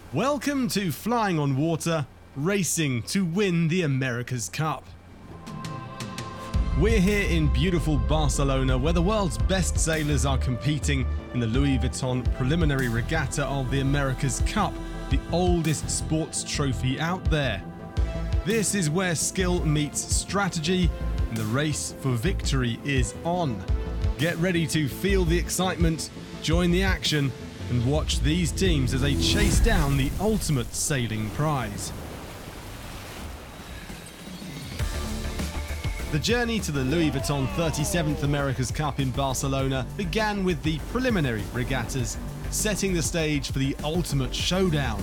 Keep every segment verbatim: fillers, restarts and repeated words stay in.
Welcome to Flying on Water, racing to win the America's Cup. We're here in beautiful Barcelona, where the world's best sailors are competing in the Louis Vuitton Preliminary Regatta of the America's Cup, the oldest sports trophy out there. This is where skill meets strategy, and the race for victory is on. Get ready to feel the excitement, join the action, and watch these teams as they chase down the ultimate sailing prize. The journey to the Louis Vuitton thirty-seventh America's Cup in Barcelona began with the preliminary regattas, setting the stage for the ultimate showdown.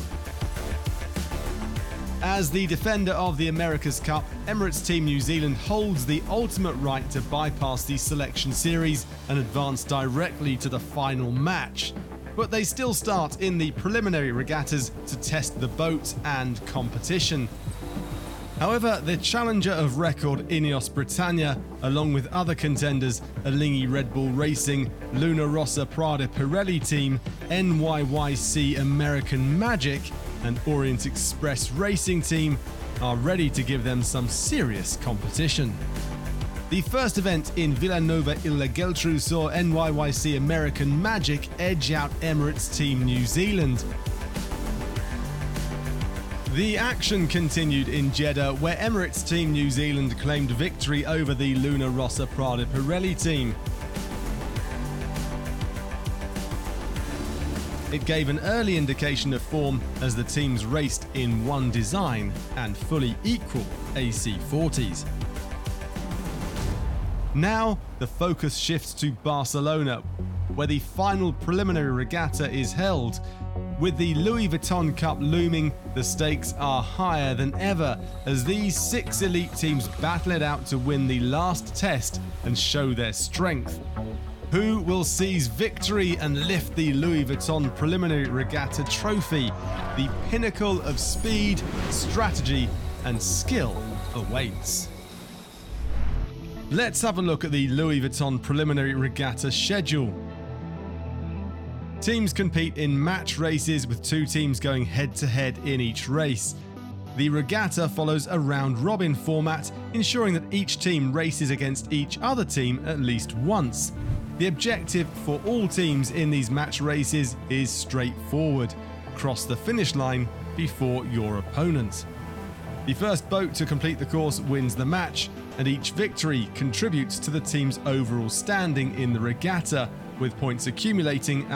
As the defender of the America's Cup, Emirates Team New Zealand holds the ultimate right to bypass the selection series and advance directly to the final match. But they still start in the preliminary regattas to test the boat and competition. However, the challenger of record Ineos Britannia, along with other contenders Alinghi Red Bull Racing, Luna Rossa Prada Pirelli Team, N Y Y C American Magic and Orient Express Racing Team, are ready to give them some serious competition. The first event in Vilanova i la Geltrú saw N Y Y C American Magic edge out Emirates Team New Zealand. The action continued in Jeddah, where Emirates Team New Zealand claimed victory over the Luna Rossa Prada Pirelli team. It gave an early indication of form as the teams raced in one design and fully equal A C forties. Now, the focus shifts to Barcelona, where the final preliminary regatta is held. With the Louis Vuitton Cup looming, the stakes are higher than ever as these six elite teams battle it out to win the last test and show their strength. Who will seize victory and lift the Louis Vuitton Preliminary Regatta trophy? The pinnacle of speed, strategy, and skill awaits. Let's have a look at the Louis Vuitton Preliminary Regatta schedule. Teams compete in match races with two teams going head-to-head in each race. The regatta follows a round-robin format, ensuring that each team races against each other team at least once. The objective for all teams in these match races is straightforward: cross the finish line before your opponent. The first boat to complete the course wins the match, and each victory contributes to the team's overall standing in the regatta, with points accumulating